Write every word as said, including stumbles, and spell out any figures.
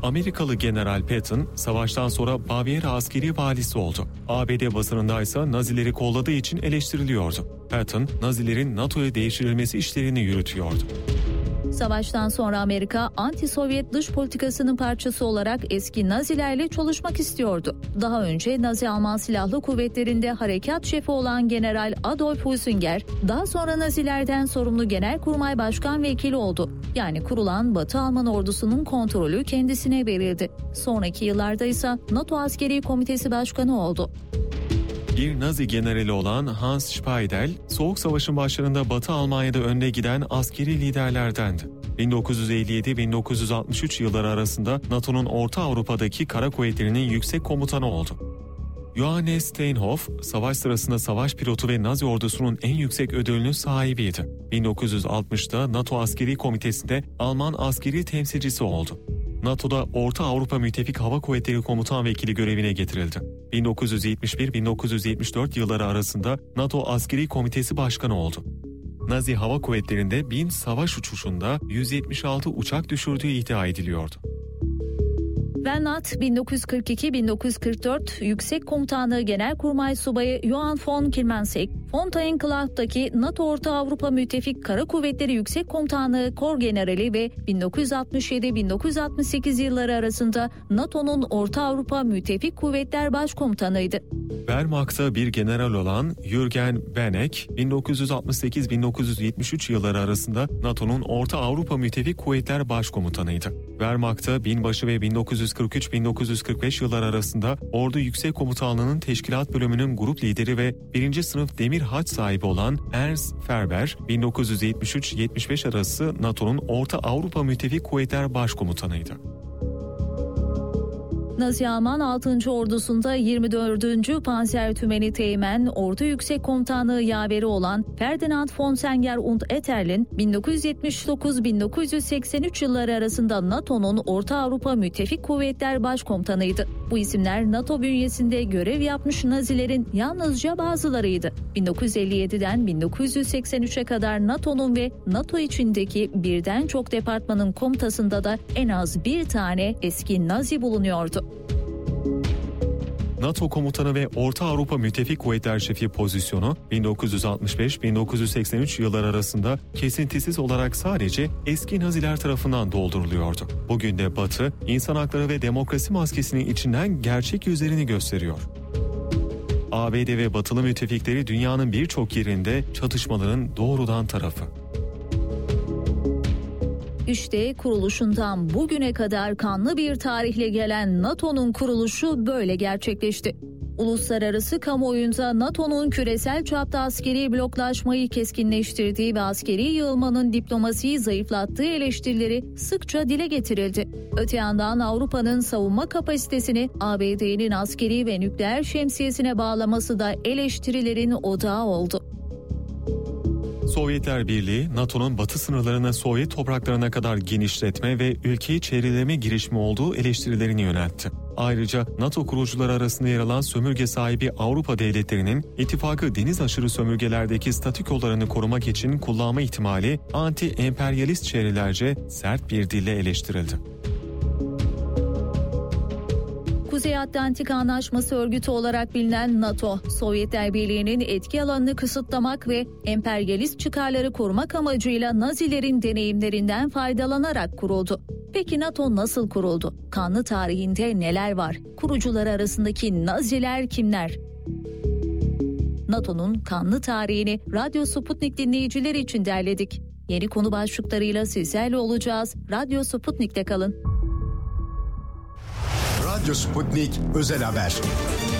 Amerikalı General Patton, savaştan sonra Bavyera askeri valisi oldu. A B D basınında ise Nazileri kolladığı için eleştiriliyordu. Patton, Nazilerin NATO'ya değiştirilmesi işlerini yürütüyordu. Savaştan sonra Amerika, anti-Sovyet dış politikasının parçası olarak eski Nazilerle çalışmak istiyordu. Daha önce Nazi Alman Silahlı Kuvvetleri'nde harekat şefi olan General Adolf Husinger, daha sonra Nazilerden sorumlu Genelkurmay Başkan Vekili oldu. Yani kurulan Batı Alman ordusunun kontrolü kendisine verildi. Sonraki yıllarda ise NATO Askeri Komitesi Başkanı oldu. Bir Nazi generali olan Hans Speidel, Soğuk Savaş'ın başlarında Batı Almanya'da önde giden askeri liderlerdendi. bin dokuz yüz elli yedi - bin dokuz yüz altmış üç yılları arasında NATO'nun Orta Avrupa'daki kara kuvvetlerinin yüksek komutanı oldu. Johannes Steinhoff, savaş sırasında savaş pilotu ve Nazi ordusunun en yüksek ödülünün sahibiydi. bin dokuz yüz altmışta NATO Askeri Komitesi'nde Alman askeri temsilcisi oldu. NATO'da Orta Avrupa Müttefik Hava Kuvvetleri Komutan Vekili görevine getirildi. bin dokuz yüz yetmiş bir - bin dokuz yüz yetmiş dört yılları arasında NATO Askeri Komitesi Başkanı oldu. Nazi Hava Kuvvetleri'nde bin savaş uçuşunda yüz yetmiş altı uçak düşürdüğü iddia ediliyordu. Wehrmacht bin dokuz yüz kırk iki - bin dokuz yüz kırk dört Yüksek Komutanlığı Genelkurmay Subayı Johann von Kilmansegg, Fontaineklaaftaki NATO Orta Avrupa Müttefik Kara Kuvvetleri Yüksek Komutanlığı Kor Generali ve bin dokuz yüz altmış yedi - bin dokuz yüz altmış sekiz yılları arasında NATO'nun Orta Avrupa Müttefik Kuvvetler Başkomutanıydı. Wehrmacht'ta bir general olan Jürgen Benneck, bin dokuz yüz altmış sekiz - bin dokuz yüz yetmiş üç yılları arasında NATO'nun Orta Avrupa Müttefik Kuvvetler Başkomutanıydı. Wehrmacht'ta binbaşı ve bin dokuz yüz kırk üç - bin dokuz yüz kırk beş yılları arasında Ordu Yüksek Komutanlığı'nın Teşkilat Bölümünün grup lideri ve birinci sınıf demir haç sahibi olan Ernst Ferber, bin dokuz yüz yetmiş üç - yetmiş beş arası NATO'nun Orta Avrupa Müttefik Kuvvetler Başkomutanıydı. Nazi Alman altıncı Ordusu'nda yirmi dördüncü Panzer Tümeni Teğmen Ordu Yüksek Komutanlığı yaveri olan Ferdinand von Senger und Etterlin, bin dokuz yüz yetmiş dokuz - bin dokuz yüz seksen üç yılları arasında NATO'nun Orta Avrupa Müttefik Kuvvetler Başkomutanıydı. Bu isimler NATO bünyesinde görev yapmış Nazilerin yalnızca bazılarıydı. bin dokuz yüz elli yediden bin dokuz yüz seksen üçe kadar NATO'nun ve NATO içindeki birden çok departmanın komutasında da en az bir tane eski Nazi bulunuyordu. NATO Komutanı ve Orta Avrupa Müttefik Kuvvetler Şefi pozisyonu bin dokuz yüz altmış beş - bin dokuz yüz seksen üç yılları arasında kesintisiz olarak sadece eski Naziler tarafından dolduruluyordu. Bugün de Batı, insan hakları ve demokrasi maskesinin içinden gerçek yüzlerini gösteriyor. A B D ve Batılı müttefikleri dünyanın birçok yerinde çatışmaların doğrudan tarafı. İşte kuruluşundan bugüne kadar kanlı bir tarihle gelen NATO'nun kuruluşu böyle gerçekleşti. Uluslararası kamuoyunda NATO'nun küresel çapta askeri bloklaşmayı keskinleştirdiği ve askeri yığılmanın diplomasiyi zayıflattığı eleştirileri sıkça dile getirildi. Öte yandan Avrupa'nın savunma kapasitesini A B D'nin askeri ve nükleer şemsiyesine bağlaması da eleştirilerin odağı oldu. Sovyetler Birliği, NATO'nun batı sınırlarını Sovyet topraklarına kadar genişletme ve ülkeyi çevreleme girişimi olduğu eleştirilerini yöneltti. Ayrıca NATO kurucuları arasında yer alan sömürge sahibi Avrupa devletlerinin ittifakı deniz aşırı sömürgelerdeki statükolarını korumak için kullanma ihtimali anti-emperyalist çevrelerce sert bir dille eleştirildi. Kuzey Atlantik Anlaşması Örgütü olarak bilinen NATO, Sovyetler Birliği'nin etki alanını kısıtlamak ve emperyalist çıkarları korumak amacıyla Nazilerin deneyimlerinden faydalanarak kuruldu. Peki NATO nasıl kuruldu? Kanlı tarihinde neler var? Kurucular arasındaki Naziler kimler? NATO'nun kanlı tarihini Radyo Sputnik dinleyicileri için derledik. Yeni konu başlıklarıyla sizlerle olacağız. Radyo Sputnik'te kalın. Radyo Sputnik Özel Haber.